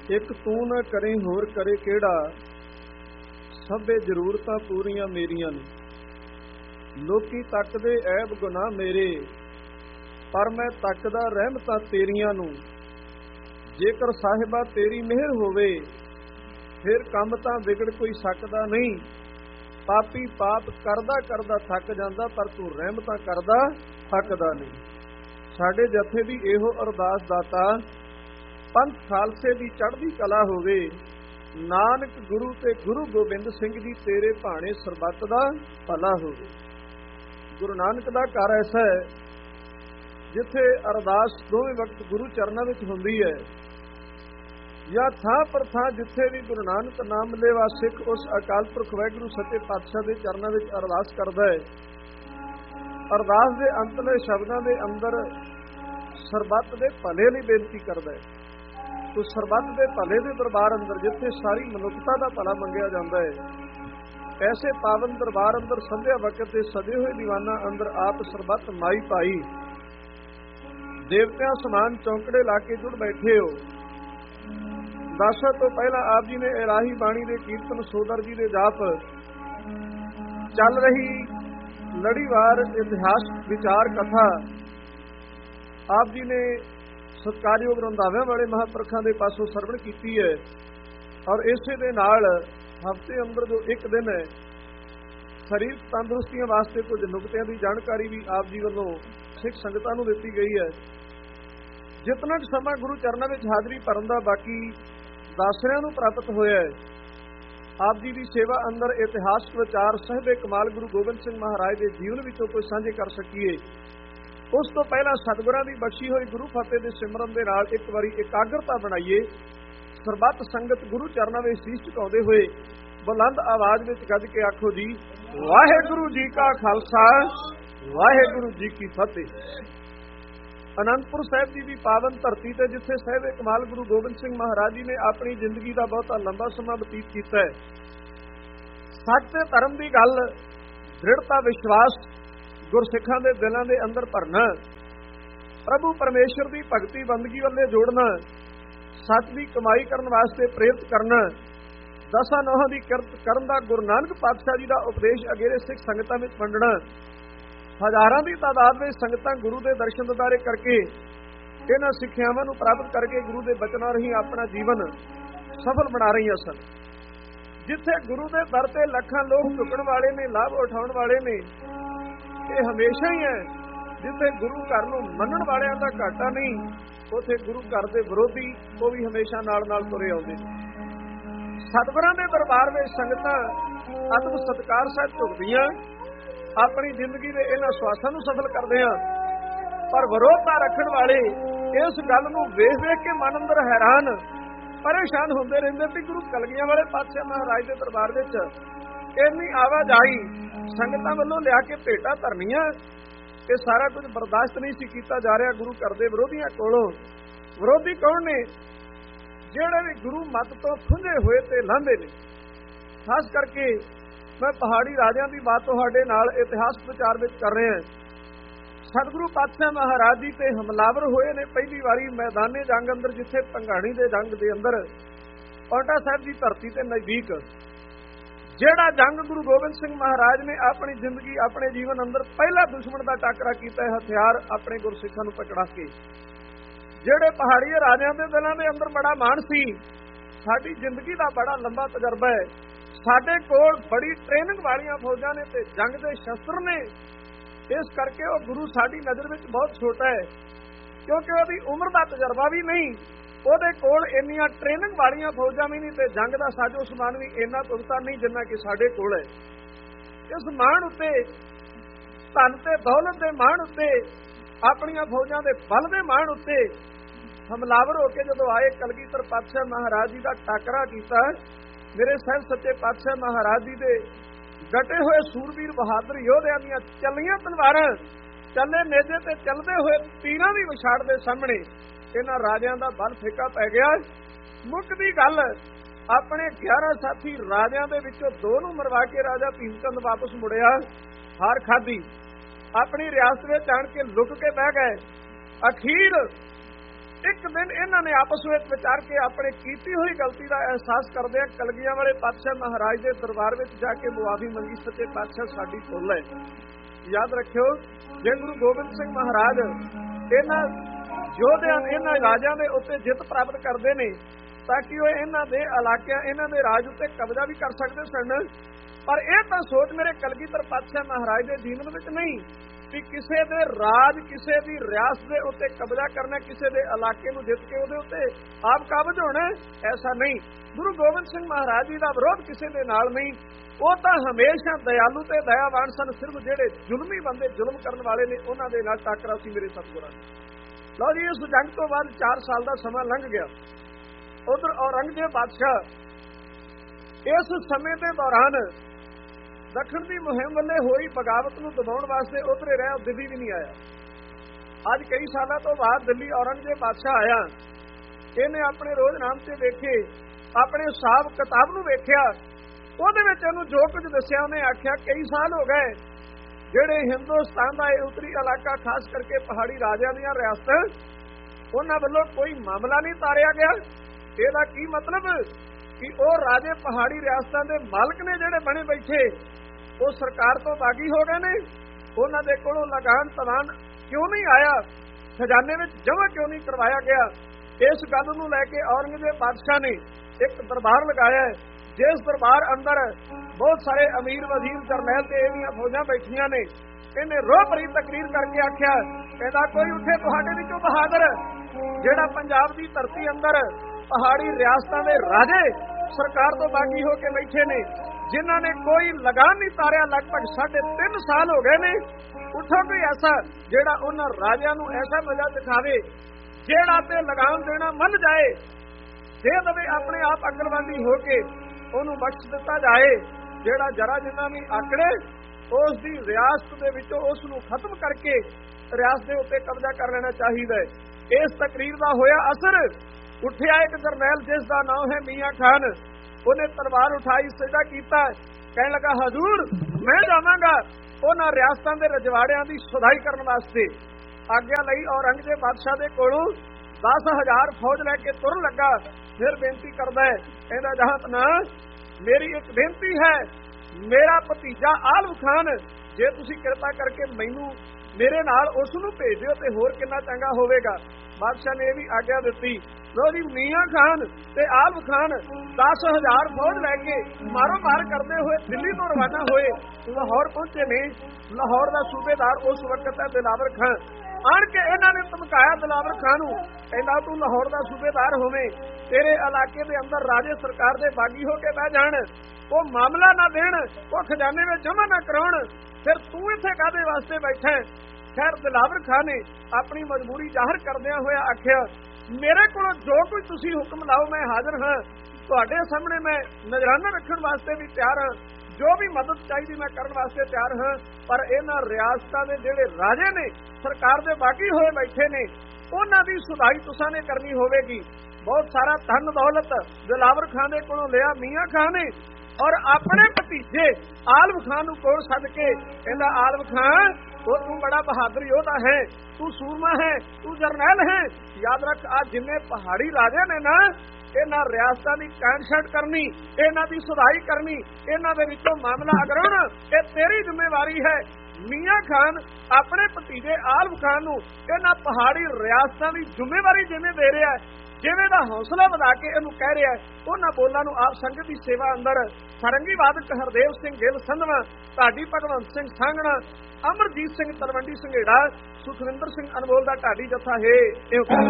ਇੱਕ ਤੂੰ ਨਾ ਕਰੇ ਹੋਰ ਕਰੇ ਕਿਹੜਾ, ਸਭੇ ਜ਼ਰੂਰਤਾਂ ਪੂਰੀਆਂ ਮੇਰੀਆਂ ਨੇ। ਲੋਕੀ ਤੱਕਦੇ ਐਬ ਗੁਨਾਹ ਮੇਰੇ, ਪਰ ਮੈਂ ਤੱਕਦਾ ਰਹਿਮਤਾਂ ਤੇਰੀਆਂ ਨੂੰ। ਜੇਕਰ ਸਾਹਿਬਾ ਤੇਰੀ ਮਿਹਰ ਹੋਵੇ, ਫਿਰ ਕੰਮ ਤਾਂ ਵਿਗੜ ਕੋਈ ਸਕਦਾ ਨਹੀਂ। ਪਾਪੀ ਪਾਪ ਕਰਦਾ ਕਰਦਾ ਥੱਕ ਜਾਂਦਾ, ਪਰ ਤੂੰ ਰਹਿਮਤਾਂ ਕਰਦਾ ਥੱਕਦਾ ਨਹੀਂ। ਸਾਡੇ ਜਥੇ ਦੀ ਇਹੋ ਅਰਦਾਸ ਦਾਤਾ, ਪੰਥ ਖਾਲਸੇ ਦੀ ਚੜ੍ਹਦੀ ਕਲਾ ਹੋਵੇ। ਨਾਨਕ ਗੁਰੂ ਤੇ ਗੁਰੂ ਗੋਬਿੰਦ ਸਿੰਘ ਜੀ ਤੇਰੇ ਭਾਣੇ ਸਰਬੱਤ ਦਾ ਭਲਾ ਹੋਵੇ। ਗੁਰੂ ਨਾਨਕ ਦਾ ਘਰ ਐਸਾ ਹੈ ਜਿੱਥੇ ਅਰਦਾਸ ਦੋਵੇਂ ਵਕਤ ਗੁਰੂ ਚਰਨਾਂ ਵਿੱਚ ਹੁੰਦੀ ਹੈ, ਜਾਂ ਥਾਂ ਪਰ ਥਾਂ ਜਿੱਥੇ ਵੀ ਗੁਰੂ ਨਾਨਕ ਨਾਮ ਲੈਵਾ ਸਿੱਖ ਉਸ ਅਕਾਲ ਪੁਰਖ ਵਾਹਿਗੁਰੂ ਸੱਚੇ ਪਾਤਸ਼ਾਹ ਦੇ ਚਰਨਾਂ ਵਿੱਚ ਅਰਦਾਸ ਕਰਦਾ ਹੈ। ਅਰਦਾਸ ਦੇ ਅੰਤਲੇ ਸ਼ਬਦਾਂ ਦੇ ਅੰਦਰ ਸਰਬੱਤ ਦੇ ਭਲੇ ਲਈ ਬੇਨਤੀ ਕਰਦਾ ਹੈ। ਤੋ ਸਰਬੱਤ ਦੇ ਭਲੇ ਦੇ ਦਰਬਾਰ ਅੰਦਰ, ਜਿੱਥੇ ਸਾਰੀ ਮਨੁੱਖਤਾ ਦਾ ਭਲਾ ਮੰਗਿਆ ਜਾਂਦਾ ਹੈ, ਐਸੇ ਪਾਵਨ ਦਰਬਾਰ ਅੰਦਰ ਸੰਧਿਆ ਵਕਤ ਦੇ ਸਜੇ ਹੋਏ ਦੀਵਾਨਾਂ ਅੰਦਰ ਆਪ ਸਰਬੱਤ ਮਾਈ ਭਾਈ ਦੇਵਤਿਆਂ ਸਮਾਨ ਚੌਂਕੜੇ ਲਾ ਕੇ ਜੁੜ ਬੈਠੇ ਹੋ। ਦਾਸਾਂ ਤੋਂ ਪਹਿਲਾਂ ਆਪ ਜੀ ਨੇ ਇਲਾਹੀ ਬਾਣੀ ਦੇ ਕੀਰਤਨ, ਸੋਦਰ ਜੀ ਦੇ ਜਾਪ, ਚੱਲ ਰਹੀ ਲੜੀਵਾਰ ਇਤਿਹਾਸ ਵਿਚਾਰ ਕਥਾ ਆਪ ਜੀ ਨੇ ਸਤਿਕਾਰਯੋਗ ਰੰਧਾਵਿਆਂ ਵਾਲੇ ਮਹਾਂਪੁਰਖਾਂ ਦੇ ਪਾਸੋਂ ਸਰਵਣ ਕੀਤੀ ਹੈ। ਔਰ ਇਸੇ ਦੇ ਨਾਲ ਹਫ਼ਤੇ ਅੰਦਰ ਜੋ ਇੱਕ ਦਿਨ ਹੈ, ਸਰੀਰ ਤੰਦਰੁਸਤੀਆਂ ਵਾਸਤੇ ਕੁਝ ਨੁਕਤਿਆਂ ਦੀ ਜਾਣਕਾਰੀ ਵੀ ਆਪ ਜੀ ਵੱਲੋਂ ਸਿੱਖ ਸੰਗਤਾਂ ਨੂੰ ਦਿੱਤੀ ਗਈ ਹੈ। ਜਿਤਨਾ ਕੁ ਸਮਾਂ ਗੁਰੂ ਚਰਨਾਂ ਵਿੱਚ ਹਾਜ਼ਰੀ ਭਰਨ ਦਾ ਬਾਕੀ ਦਾਸਰਿਆਂ ਨੂੰ ਪ੍ਰਾਪਤ ਹੋਇਆ ਹੈ, ਆਪ ਜੀ ਦੀ ਸੇਵਾ ਅੰਦਰ ਇਤਿਹਾਸਕ ਵਿਚਾਰ ਸਾਹਿਬੇ ਕਮਾਲ ਗੁਰੂ ਗੋਬਿੰਦ ਸਿੰਘ ਮਹਾਰਾਜ ਦੇ ਜੀਵਨ ਵਿੱਚੋਂ ਕੋਈ ਸਾਂਝੇ ਕਰ ਸਕੀਏ। ਉਸ ਤੋਂ ਪਹਿਲਾਂ ਸਤਿਗੁਰਾਂ ਦੀ ਬਖਸ਼ੀ ਹੋਈ ਗੁਰੂ ਫਤਿਹ ਦੇ ਸਿਮਰਨ ਦੇ ਨਾਲ ਇੱਕ ਵਾਰੀ ਇਕਾਗਰਤਾ ਬਣਾਈਏ। ਸਰਬੱਤ ਸੰਗਤ ਗੁਰੂ ਚਰਨਾਂ ਵਿੱਚ ਸੀਸ ਝੁਕਾਉਂਦੇ ਹੋਏ ਬੁਲੰਦ ਆਵਾਜ਼ ਵਿੱਚ ਗੱਜ ਕੇ ਆਖੋ ਜੀ, ਵਾਹਿਗੁਰੂ ਜੀ ਕਾ ਖਾਲਸਾ, ਵਾਹਿਗੁਰੂ ਜੀ ਕੀ ਫਤਿਹ। ਅਨੰਦਪੁਰ ਸਾਹਿਬ ਜੀ ਦੀ ਪਾਵਨ ਧਰਤੀ ਤੇ ਜਿੱਥੇ ਸਾਹਿਬੇ ਕਮਾਲ ਗੁਰੂ ਗੋਬਿੰਦ ਸਿੰਘ ਮਹਾਰਾਜ ਜੀ ਨੇ ਆਪਣੀ ਜ਼ਿੰਦਗੀ ਦਾ ਬਹੁਤਾ ਲੰਬਾ ਸਮਾਂ ਬਤੀਤ ਕੀਤਾ ਹੈ, ਸੱਚ ਤੇ ਧਰਮ ਦੀ ਗੱਲ, ਦ੍ਰਿੜਤਾ ਵਿਸ਼ਵਾਸ ਗੁਰਸਿੱਖਾਂ ਦੇ ਦਿਲਾਂ ਦੇ ਅੰਦਰ ਭਰਨਾ, ਪ੍ਰਭੂ ਪਰਮੇਸ਼ਰ ਦੀ ਭਗਤੀ ਬੰਦਗੀ ਵੱਲੇ ਜੋੜਨਾ, ਸੱਚ ਦੀ ਕਮਾਈ ਕਰਨ ਵਾਸਤੇ ਪ੍ਰੇਰਿਤ ਕਰਨਾ, ਦਸਾਂ ਨੋਹਾਂ ਦੀ ਕਿਰਤ ਕਰਨ ਦਾ ਗੁਰੂ ਨਾਨਕ ਪਾਤਸ਼ਾਹ ਜੀ ਦਾ ਉਪਦੇਸ਼ ਅਗੇਰੇ ਸਿੱਖ ਸੰਗਤਾਂ ਵਿੱਚ ਵੰਡਣਾ। ਹਜ਼ਾਰਾਂ ਦੀ ਤਾਦਾਦ ਵਿੱਚ ਸੰਗਤਾਂ ਗੁਰੂ ਦੇ ਦਰਸ਼ਨ ਦਿਦਾਰੇ ਕਰਕੇ, ਇਹਨਾਂ ਸਿੱਖਿਆਵਾਂ ਨੂੰ ਪ੍ਰਾਪਤ ਕਰਕੇ ਗੁਰੂ ਦੇ ਬਚਨਾਂ ਰਾਹੀਂ ਆਪਣਾ ਜੀਵਨ ਸਫਲ ਬਣਾ ਰਹੀਆਂ ਸਨ। ਜਿੱਥੇ ਗੁਰੂ ਦੇ ਦਰ ਤੇ ਲੱਖਾਂ ਲੋਕ ਝੁਕਣ ਵਾਲੇ ਨੇ, ਲਾਭ ਉਠਾਉਣ ਵਾਲੇ ਨੇ, ਇਹ ਹਮੇਸ਼ਾ ਹੀ ਹੈ। ਜਿੱਥੇ ਗੁਰੂ ਘਰ ਨੂੰ ਮੰਨਣ ਵਾਲਿਆਂ ਦਾ ਘਾਟਾ ਨਹੀਂ, ਉੱਥੇ ਗੁਰੂ ਘਰ ਦੇ ਵਿਰੋਧੀ ਉਹ ਵੀ ਹਮੇਸ਼ਾ ਨਾਲ ਨਾਲ ਤੁਰੇ ਆਉਂਦੇ ਨੇ। ਸਤਿਗੁਰਾਂ ਦੇ ਦਰਬਾਰ ਵਿੱਚ ਸੰਗਤਾਂ ਆਤਮ ਸਤਿਕਾਰ ਸਹਿਤ ਝੁਕਦੀਆਂ, ਆਪਣੀ ਜ਼ਿੰਦਗੀ ਦੇ ਇਹਨਾਂ ਸਵਾਸਾਂ ਨੂੰ ਸਫਲ ਕਰਦੇ ਆ। ਪਰ ਵਿਰੋਧਤਾ ਰੱਖਣ ਵਾਲੇ ਇਸ ਗੱਲ ਨੂੰ ਵੇਖ ਵੇਖ ਕੇ ਮਨ ਅੰਦਰ ਹੈਰਾਨ ਪਰੇਸ਼ਾਨ ਹੁੰਦੇ ਰਹਿੰਦੇ ਕਿ ਗੁਰੂ ਕਲਗੀਆਂ ਵਾਲੇ ਪਾਤਸ਼ਾਹ ਮਹਾਰਾਜ ਦੇ ਦਰਬਾਰ ਵਿੱਚ ਇੰਨੀ ਆਵਾਜਾਈ ਸੰਗਤਾਂ ਵੱਲੋਂ ਲਿਆ ਕੇ ਭੇਟਾਂ ਧਰਨੀਆਂ, ਇਹ ਸਾਰਾ ਕੁਝ ਬਰਦਾਸ਼ਤ ਨਹੀਂ ਸੀ ਕੀਤਾ ਜਾ ਰਿਹਾ ਗੁਰੂ ਘਰ ਦੇ ਵਿਰੋਧੀਆਂ ਕੋਲੋਂ। ਵਿਰੋਧੀ ਕੌਣ ਨੇ? ਜਿਹੜੇ ਵੀ ਗੁਰੂ ਮੱਤ ਤੋਂ ਖੁੰਝੇ ਹੋਏ ਤੇ ਲਾਂਭੇ ਨੇ। ਖਾਸ ਕਰਕੇ ਮੈਂ ਪਹਾੜੀ ਰਾਜਿਆਂ ਦੀ ਬਾਤ ਤੁਹਾਡੇ ਨਾਲ ਇਤਿਹਾਸਕ ਵਿਚਾਰ ਵਿੱਚ ਕਰ ਰਿਹਾ। ਸਤਿਗੁਰੂ ਪਾਤਸ਼ਾਹ ਮਹਾਰਾਜ ਜੀ ਤੇ ਹਮਲਾਵਰ ਹੋਏ ਨੇ ਪਹਿਲੀ ਵਾਰੀ ਮੈਦਾਨੇ ਜੰਗ ਅੰਦਰ, ਜਿੱਥੇ ਭੰਗਾਣੀ ਦੇ ਜੰਗ ਦੇ ਅੰਦਰ ਪਾਉਂਟਾ ਸਾਹਿਬ ਦੀ ਧਰਤੀ ਤੇ ਨਜ਼ਦੀਕ। ਜਿਹੜਾ ਜੰਗ ਗੁਰੂ ਗੋਬਿੰਦ ਸਿੰਘ ਮਹਾਰਾਜ ਨੇ ਆਪਣੀ ਜ਼ਿੰਦਗੀ, ਆਪਣੇ ਜੀਵਨ ਅੰਦਰ ਪਹਿਲਾ ਦੁਸ਼ਮਣ ਦਾ ਟਾਕਰਾ ਕੀਤਾ, ਹਥਿਆਰ ਆਪਣੇ ਗੁਰਸਿੱਖਾਂ ਨੂੰ ਪਕੜਾ ਕੇ। ਜਿਹੜੇ ਪਹਾੜੀ ਰਾਜਿਆਂ ਦੇ ਦਿਲਾਂ ਦੇ ਅੰਦਰ ਬੜਾ ਮਾਣ ਸੀ, ਸਾਡੀ ਜ਼ਿੰਦਗੀ ਦਾ ਬੜਾ ਲੰਬਾ ਤਜਰਬਾ ਹੈ, ਸਾਡੇ ਕੋਲ ਬੜੀ ਟ੍ਰੇਨਿੰਗ ਵਾਲੀਆਂ ਫੌਜਾਂ ਨੇ ਤੇ ਜੰਗ ਦੇ ਸ਼ਸਤਰ ਨੇ, ਇਸ ਕਰਕੇ ਉਹ ਗੁਰੂ ਸਾਡੀ ਨਜ਼ਰ ਵਿੱਚ ਬਹੁਤ ਛੋਟਾ ਹੈ, ਕਿਉਂਕਿ ਉਹਦੀ ਉਮਰ ਦਾ ਤਜਰਬਾ ਵੀ ਨਹੀਂ, ਉਹਦੇ ਕੋਲ ਇੰਨੀਆਂ ਟ੍ਰੇਨਿੰਗ ਵਾਲੀਆਂ ਫੌਜਾਂ ਵੀ ਨਹੀਂ, ਤੇ ਜੰਗ ਦਾ ਸਾਜੋ ਸਮਾਨ ਵੀ ਇੰਨਾ ਪੁਖਤਾ ਨਹੀਂ ਜਿੰਨਾ ਕਿ ਸਾਡੇ ਕੋਲ ਹੈ। ਇਸ ਮਾਣ ਉੱਤੇ, ਧਨ ਤੇ ਦੌਲਤ ਦੇ ਮਾਣ ਉੱਤੇ, ਆਪਣੀਆਂ ਫੌਜਾਂ ਦੇ ਬਲ ਦੇ ਮਾਣ ਉੱਤੇ ਹਮਲਾਵਰ ਹੋ ਕੇ ਜਦੋਂ ਆਏ, ਕਲਗੀਧਰ ਪਾਤਸ਼ਾਹ ਮਹਾਰਾਜ ਜੀ ਦਾ ਟਾਕਰਾ ਕੀਤਾ। ਮੇਰੇ ਸਾਹਿਬ ਸੱਚੇ ਪਾਤਸ਼ਾਹ ਮਹਾਰਾਜ ਜੀ ਦੇ ਡਟੇ ਹੋਏ ਸੂਰਬੀਰ ਬਹਾਦਰ ਯੋਧਿਆਂ ਦੀਆਂ ਚੱਲੀਆਂ ਤਲਵਾਰਾਂ, ਚੱਲੇ ਨੇਜੇ ਤੇ ਚੱਲਦੇ ਹੋਏ ਤੀਰਾਂ ਦੀ ਵਿਛਾੜ ਦੇ ਸਾਹਮਣੇ ਇਹਨਾਂ ਰਾਜਿਆਂ ਦਾ ਬਲ ਫਿੱਕਾ ਪੈ ਗਿਆ। ਮੁੱਕਦੀ ਗੱਲ, ਆਪਣੇ 11 ਸਾਥੀ ਰਾਜਿਆਂ ਦੇ ਵਿੱਚੋਂ 2 ਨੂੰ ਮਰਵਾ ਕੇ ਰਾਜਾ ਭੀਮ ਚੰਦ ਵਾਪਸ ਮੁੜਿਆ, ਹਾਰ ਖਾਧੀ, ਆਪਣੀ ਰਿਆਸਤ ਵਿੱਚ ਆਣ ਕੇ ਲੁਕ ਕੇ ਬਹਿ ਗਏ। ਅਖੀਰ ਇੱਕ ਦਿਨ ਇਹਨਾਂ ਨੇ ਆਪਸ ਵਿੱਚ ਵਿਚਾਰ ਕੇ ਆਪਣੇ ਕੀਤੀ ਹੋਈ ਗਲਤੀ ਦਾ ਅਹਿਸਾਸ ਕਰਦਿਆਂ ਕਲਗੀਆਂ ਵਾਲੇ ਪਾਤਸ਼ਾਹ ਮਹਾਰਾਜ ਦੇ ਦਰਬਾਰ ਵਿੱਚ ਜਾ ਕੇ ਮੁਆਫੀ ਮੰਗੀ। ਸੱਚੇ ਪਾਤਸ਼ਾਹ ਸਾਡੀ ਭੁੱਲ ਹੈ। ਯਾਦ ਰੱਖਿਓ, ਜੇ ਗੁਰੂ ਗੋਬਿੰਦ ਸਿੰਘ ਮਹਾਰਾਜ ਇਹਨਾਂ ਯੋਧਿਆਂ ਇਹਨਾਂ ਰਾਜਿਆਂ ਦੇ ਉੱਤੇ ਜਿੱਤ ਪ੍ਰਾਪਤ ਕਰਦੇ ਨੇ ਤਾਂ ਕਿ ਉਹ ਇਹਨਾਂ ਦੇ ਇਲਾਕਿਆਂ ਇਹਨਾਂ ਦੇ ਰਾਜ ਉੱਤੇ ਕਬਜ਼ਾ ਵੀ ਕਰ ਸਕਦੇ ਸਨ। ਪਰ ਇਹ ਤਾਂ ਸੋਚ ਮੇਰੇ ਕਲਗੀਧਰ ਪਾਤਸ਼ਾਹ ਮਹਾਰਾਜ ਦੇ ਜੀਵਨ ਵਿੱਚ ਨਹੀਂ ਕਿ ਕਿਸੇ ਦੇ ਰਾਜ, ਕਿਸੇ ਦੀ ਰਿਆਸਤ ਦੇ ਉੱਤੇ ਕਬਜ਼ਾ ਕਰਨਾ, ਕਿਸੇ ਦੇ ਇਲਾਕੇ ਨੂੰ ਜਿੱਤ ਕੇ ਉਹਦੇ ਉੱਤੇ ਆਪ ਕਾਬਜ ਹੋਣਾ, ਐਸਾ ਨਹੀਂ। ਗੁਰੂ ਗੋਬਿੰਦ ਸਿੰਘ ਮਹਾਰਾਜ ਜੀ ਦਾ ਵਿਰੋਧ ਕਿਸੇ ਦੇ ਨਾਲ ਨਹੀਂ। ਉਹ ਤਾਂ ਹਮੇਸ਼ਾ ਦਇਆਲੂ ਤੇ ਦਇਆਵਾਨ ਸਨ। ਸਿਰਫ ਜਿਹੜੇ ਜ਼ੁਲਮੀ ਬੰਦੇ, ਜ਼ੁਲਮ ਕਰਨ ਵਾਲੇ ਨੇ, ਉਹਨਾਂ ਦੇ ਨਾਲ ਟਾਕਰਾ ਸੀ ਮੇਰੇ ਸਤਿਗੁਰਾਂ ਨੇ। ਲਓ ਜੀ, ਇਸ ਜੰਗ ਤੋਂ ਬਾਅਦ 4 ਸਾਲ ਦਾ ਸਮਾਂ ਲੰਘ ਗਿਆ। ਉਧਰ ਔਰੰਗਜ਼ੇਬ ਬਾਦਸ਼ਾਹ ਇਸ ਸਮੇਂ ਦੇ ਦੌਰਾਨ ਦੱਖਣ ਦੀ ਮੁਹਿੰਮ ਵੱਲੇ ਹੋਈ ਬਗਾਵਤ ਨੂੰ ਦਬਾਉਣ ਵਾਸਤੇ ਉਧਰੇ ਰਿਹਾ, ਦਿੱਲੀ ਵੀ ਨਹੀਂ ਆਇਆ। ਅੱਜ ਕਈ ਸਾਲਾਂ ਤੋਂ ਬਾਅਦ ਦਿੱਲੀ ਔਰੰਗਜ਼ੇਬ ਬਾਦਸ਼ਾਹ ਆਇਆ। ਇਹਨੇ ਆਪਣੇ ਰੋਜ਼ਨਾਮੇ ਵੇਖੇ, ਆਪਣੇ ਹਿਸਾਬ ਕਿਤਾਬ ਨੂੰ ਵੇਖਿਆ, ਉਹਦੇ ਵਿੱਚ ਇਹਨੂੰ ਜੋ ਕੁਝ ਦੱਸਿਆ ਉਹਨੇ ਆਖਿਆ ਕਈ ਸਾਲ ਹੋ ਗਏ ਜਿਹੜੇ ਹਿੰਦੁਸਤਾਨ ਦਾ ਇਹ ਉੱਤਰੀ ਇਲਾਕਾ, ਖਾਸ ਕਰਕੇ ਪਹਾੜੀ ਰਾਜਿਆਂ ਦੀਆਂ ਰਿਆਸਤਾਂ, ਉਹਨਾਂ ਵੱਲੋਂ ਕੋਈ ਮਾਮਲਾ ਨਹੀਂ ਤਾਰਿਆ ਗਿਆ। ਇਹਦਾ ਕੀ ਮਤਲਬ ਕਿ ਉਹ ਰਾਜੇ ਪਹਾੜੀ ਰਿਆਸਤਾਂ ਦੇ ਮਾਲਕ ਨੇ ਜਿਹੜੇ ਬਣੇ ਬੈਠੇ, ਉਹ ਸਰਕਾਰ ਤੋਂ ਬਾਗੀ ਹੋ ਗਏ ਨੇ। ਉਹਨਾਂ ਦੇ ਕੋਲੋਂ ਲਗਾਨ ਤਵਾਨ ਕਿਉਂ ਨਹੀਂ ਆਇਆ, ਖਜ਼ਾਨੇ ਵਿੱਚ ਜਮ੍ਹਾਂ ਕਿਉਂ ਨਹੀਂ ਕਰਵਾਇਆ ਗਿਆ। ਇਸ ਗੱਲ ਨੂੰ ਲੈ ਕੇ ਔਰੰਗਜ਼ੇਬ ਬਾਦਸ਼ਾਹ ਨੇ ਇੱਕ ਦਰਬਾਰ ਲਗਾਇਆ, ਜਿਸ ਦਰਬਾਰ ਅੰਦਰ ਬਹੁਤ ਸਾਰੇ ਅਮੀਰ ਵਜ਼ੀਰ, ਜਰਨੈਲ ਤੇ ਇਹਦੀਆਂ ਫੌਜਾਂ ਬੈਠੀਆਂ ਨੇ। ਇਹਨੇ ਰੋਹ ਭਰੀ ਤਕਰੀਰ ਕਰਕੇ ਆਖਿਆ, ਕਹਿੰਦਾ ਕੋਈ ਉੱਥੇ ਤੁਹਾਡੇ ਵਿੱਚੋਂ ਬਹਾਦਰ ਜਿਹੜਾ ਪੰਜਾਬ ਦੀ ਧਰਤੀ ਅੰਦਰ ਪਹਾੜੀ ਰਿਆਸਤਾਂ ਦੇ ਰਾਜੇ ਸਰਕਾਰ ਤੋਂ ਬਾਗੀ ਹੋ ਕੇ ਬੈਠੇ ਨੇ, ਜਿਨ੍ਹਾਂ ਨੇ ਕੋਈ ਲਗਾਨ ਨਹੀਂ ਤਾਰਿਆ, ਲਗਭਗ 3.5 ਸਾਲ ਹੋ ਗਏ ਨੇ। ਉੱਠੋ ਕੋਈ ਐਸਾ ਜਿਹੜਾ ਉਹਨਾਂ ਰਾਜਿਆਂ ਨੂੰ ਐਸਾ ਮਜ਼ਾ ਦਿਖਾਵੇ ਜਿਹੜਾ ਤੇ ਲਗਾਨ ਦੇਣਾ ਮੰਨ ਜਾਏ, ਦੇ ਦਵੇ ਆਪਣੇ ਆਪ ਅਕਲਮੰਦੀ ਹੋ ਕੇ ਉਹਨੂੰ ਬਖਸ਼ ਦਿੱਤਾ ਜਾਏ। ਜਿਹੜਾ ਜਰਾ ਜਿੰਨਾ ਵੀ ਆਕੜੇ ਉਸ ਦੀ ਰਿਆਸਤ ਦੇ ਵਿੱਚੋਂ ਉਸ ਨੂੰ ਖਤਮ ਕਰਕੇ ਰਿਆਸਤ ਦੇ ਉੱਤੇ ਕਬਜ਼ਾ ਕਰ ਲੈਣਾ ਚਾਹੀਦਾ ਹੈ। ਇਸ ਤਕਰੀਰ ਦਾ ਹੋਇਆ ਅਸਰ। ਉੱਠਿਆ ਇੱਕ ਜਰਨੈਲ ਜਿਸ ਦਾ ਨਾਮ ਹੈ ਮੀਆਂ ਖਾਨ, ਉਹਨੇ ਤਲਵਾਰ ਉਠਾਈ, ਸਜਦਾ ਕੀਤਾ, ਕਹਿਣ ਲੱਗਾ ਹਜ਼ੂਰ ਮੈਂ ਜਾਵਾਂਗਾ ਉਹਨਾਂ ਰਿਆਸਤਾਂ ਦੇ ਰਜਵਾੜਿਆਂ ਦੀ ਸੁਧਾਈ ਕਰਨ ਵਾਸਤੇ। ਆਗਿਆ ਲਈ ਔਰੰਗਜ਼ੇਬ ਬਾਦਸ਼ਾਹ ਦੇ ਕੋਲੋਂ 10,000 ਫੌਜ ਲੈ ਕੇ ਤੁਰਨ ਲੱਗਾ। ਫਿਰ ਬੇਨਤੀ ਕਰਦਾ ਹੈ, ਕਹਿੰਦਾ ਜਹਾਂਪਨਾ ਮੇਰੀ ਇੱਕ ਬੇਨਤੀ ਹੈ, ਮੇਰਾ ਭਤੀਜਾ ਆਲਮ ਖਾਨ, ਜੇ ਤੁਸੀਂ ਕਿਰਪਾ ਕਰਕੇ ਮੈਨੂੰ ਮੇਰੇ ਨਾਲ ਉਸ ਨੂੰ ਭੇਜ ਦਿਓ ਤੇ ਹੋਰ ਕਿੰਨਾ ਚੰਗਾ ਹੋਵੇਗਾ। ਬਾਦਸ਼ਾਹ ਨੇ ਇਹ ਵੀ ਆਗਿਆ ਦਿੱਤੀ। ਲੋ ਜੀ, ਮੀਆਂ ਖਾਨ ਤੇ ਆਲਮ ਖਾਨ 10,000 ਫੌਜ ਲੈ ਕੇ ਮਾਰੋ ਮਾਰ ਕਰਦੇ ਹੋਏ ਦਿੱਲੀ ਤੋਂ ਰਵਾਨਾ ਹੋਏ। ਲਾਹੌਰ ਪਹੁੰਚੇ ਨੇ। ਲਾਹੌਰ ਦਾ ਸੂਬੇਦਾਰ ਉਸ ਵਕਤ ਹੈ ਦਿਲਾਵਰ ਖਾਂ। ਆਣ ਕੇ ਇਹਨਾਂ ਨੇ ਧਮਕਾਇਆ ਦਿਲਾਵਰ ਖਾਂ ਨੂੰ, ਕਹਿੰਦਾ ਤੂੰ ਲਾਹੌਰ ਦਾ ਸੂਬੇਦਾਰ ਹੋਵੇਂ, ਤੇਰੇ ਇਲਾਕੇ ਦੇ ਅੰਦਰ ਰਾਜੇ ਸਰਕਾਰ ਦੇ ਬਾਗੀ ਹੋ ਕੇ ਬਹਿ ਜਾਣ, ਉਹ ਮਾਮਲਾ ਨਾ ਦੇਣ, ਉਹ ਖਜ਼ਾਨੇ ਵਿੱਚ ਜਮ੍ਹਾਂ ਨਾ ਕਰਾਉਣ, ਫਿਰ ਤੂੰ ਇੱਥੇ ਕਾਹਦੇ ਵਾਸਤੇ ਬੈਠਾ? ਖੈਰ ਦਿਲਾਵਰ ਖਾਂ ਨੇ ਆਪਣੀ ਮਜਬੂਰੀ ਜ਼ਾਹਰ ਕਰਦਿਆਂ ਹੋਇਆ ਆਖਿਆ, ਮੇਰੇ ਕੋਲੋਂ ਜੋ ਕੁਝ ਤੁਸੀਂ ਹੁਕਮ ਲਾਓ ਮੈਂ ਹਾਜ਼ਰ ਹਾਂ, ਤੁਹਾਡੇ ਸਾਹਮਣੇ ਮੈਂ ਨਜ਼ਰਾਨਾ ਰੱਖਣ ਵਾਸਤੇ ਵੀ ਤਿਆਰ ਹਾਂ, ਜੋ ਵੀ ਮਦਦ ਚਾਹੀਦੀ ਮੈਂ ਕਰਨ ਵਾਸਤੇ ਤਿਆਰ ਹਾਂ। ਪਰ ਇਹਨਾਂ ਰਿਆਸਤਾਂ ਦੇ ਜਿਹੜੇ ਰਾਜੇ ਨੇ, ਸਰਕਾਰ ਦੇ ਬਾਗੀ ਹੋਏ ਬੈਠੇ ਨੇ, ਉਹਨਾਂ ਦੀ ਸੁਧਾਈ ਤੁਸਾਂ ਨੇ ਕਰਨੀ ਹੋਵੇਗੀ। ਬਹੁਤ ਸਾਰਾ ਧਨ ਦੌਲਤ ਦਿਲਾਵਰ ਖਾਂ ਦੇ ਕੋਲੋਂ ਲਿਆ ਮੀਆਂ ਖਾਂ ਨੇ, ਔਰ ਆਪਣੇ ਭਤੀਜੇ ਆਲਮ ਖਾਂ ਨੂੰ ਕੋਲ ਸੱਦ ਕੇ ਕਹਿੰਦਾ, ਆਲਮ ਖਾਂ ਉਹ ਤੂੰ ਬੜਾ ਬਹਾਦਰ ਯੋਧਾ ਹੈ, ਤੂੰ ਸੂਰਮਾ ਹੈ, ਤੂੰ ਜਰਨੈਲ ਹੈ। ਯਾਦ ਰੱਖ, ਆ ਜਿੰਨੇ ਪਹਾੜੀ ਰਾਜੇ ਨੇ ਨਾ, ਇਹਨਾਂ ਰਿਆਸਤਾਂ ਦੀ ਕਾਇਮ ਕਰਨੀ, ਇਹਨਾਂ ਦੀ ਸੁਧਾਈ ਕਰਨੀ, ਇਹਨਾਂ ਦੇ ਵਿੱਚੋਂ ਮਾਮਲਾ ਅਗਰਾਉਣਾ, ਇਹ ਤੇਰੀ ਜ਼ਿੰਮੇਵਾਰੀ ਹੈ। ਮੀਆਂ ਖਾਨ ਆਪਣੇ ਭਤੀਜੇ ਆਲਮ ਖਾਨ ਨੂੰ ਇਹਨਾਂ ਪਹਾੜੀ ਰਿਆਸਤਾਂ ਦੀ ਜ਼ਿੰਮੇਵਾਰੀ ਜਿਵੇਂ ਦੇ ਰਿਹਾ, ਜਿਵੇਂ ਦਾ ਹੌਸਲਾ ਵਧਾ ਕੇ ਇਹਨੂੰ ਕਹਿ ਰਿਹਾ, ਉਹਨਾਂ ਬੋਲਾਂ ਨੂੰ ਆਪ ਸੰਗਤ ਦੀ ਸੇਵਾ ਅੰਦਰ ਸਾਰੰਗੀ ਵਾਦਕ ਹਰਦੇਵ ਸਿੰਘ ਗਿੱਲ ਸੰਧਵਾ, ਢਾਡੀ ਭਗਵੰਤ ਸਿੰਘ ਸਾਂਗਣਾ, ਅਮਰਜੀਤ ਸਿੰਘ ਤਲਵੰਡੀ ਸੰਘੇੜਾ, ਸੁਖਵਿੰਦਰ ਸਿੰਘ ਅਨਮੋਲ ਦਾ ਢਾਡੀ ਜੱਥਾ ਹੈ।